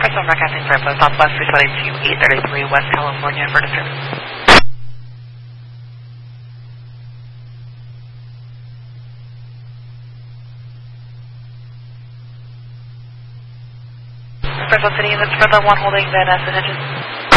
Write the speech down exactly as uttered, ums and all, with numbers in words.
Exxon Broadcasting Fresno, Southwest three twenty-two, eight thirty-three, West California, for the service. Fresno City, that's Fresno one holding Van Ness attention.